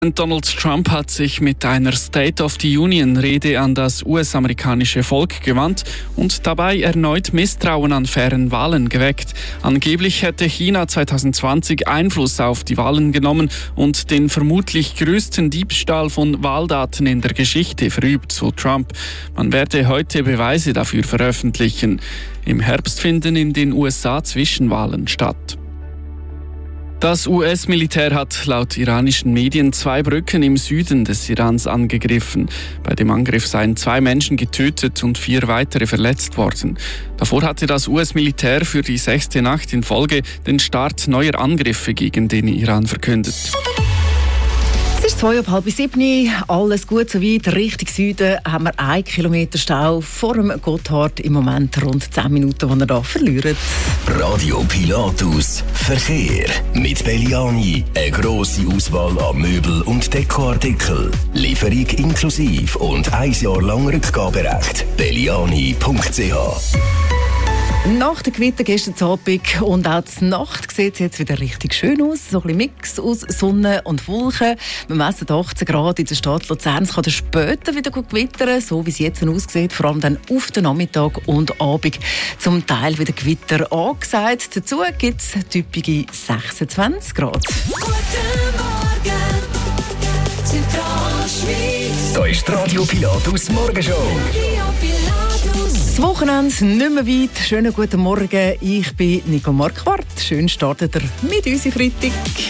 Donald Trump hat sich mit einer State of the Union-Rede an das US-amerikanische Volk gewandt und dabei erneut Misstrauen an fairen Wahlen geweckt. Angeblich hätte China 2020 Einfluss auf die Wahlen genommen und den vermutlich größten Diebstahl von Wahldaten in der Geschichte verübt, so Trump. Man werde heute Beweise dafür veröffentlichen. Im Herbst finden in den USA Zwischenwahlen statt. Das US-Militär hat laut iranischen Medien 2 Brücken im Süden des Irans angegriffen. Bei dem Angriff seien 2 Menschen getötet und 4 weitere verletzt worden. Davor hatte das US-Militär für die 6. Nacht in Folge den Start neuer Angriffe gegen den Iran verkündet. Es ist 6:30, alles gut soweit. Richtung Süden haben wir 1 Kilometer Stau vor dem Gotthard. Im Moment rund 10 Minuten, die ihr hier verliert. Radio Pilatus Verkehr mit Belliani. Eine grosse Auswahl an Möbel- und Dekoartikel. Lieferung inklusive und 1 Jahr lang Rückgaberecht. Belliani.ch. Nach der Gewitter gestern Abend und auch die Nacht sieht es jetzt wieder richtig schön aus. So ein bisschen Mix aus Sonne und Wolken. Wir messen 18 Grad in der Stadt Luzern. Es kann dann später wieder gewittern, so wie es jetzt aussieht. Vor allem dann auf den Nachmittag und Abend. Zum Teil wieder Gewitter angesagt. Dazu gibt es typische 26 Grad. Guten Morgen, Zentralschweiz. Da ist die Radio Pilatus Morgenshow. Radio Pilatus. Das Wochenende nicht mehr weit. Schönen guten Morgen. Ich bin Nico Marquardt. Schön startet ihr mit uns Freitag.